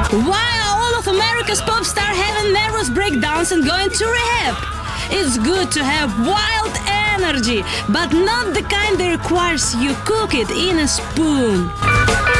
Why are all of America's pop stars having nervous breakdowns and going to rehab? It's good to have wild energy, but not the kind that requires you cook it in a spoon.